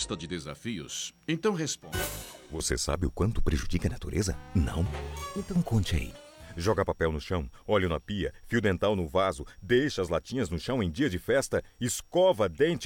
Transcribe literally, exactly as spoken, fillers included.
gosta de desafios? Então responda. Você sabe o quanto prejudica a natureza? Não? Então conte aí. Joga papel no chão, óleo na pia, fio dental no vaso, deixa as latinhas no chão em dia de festa, escova dente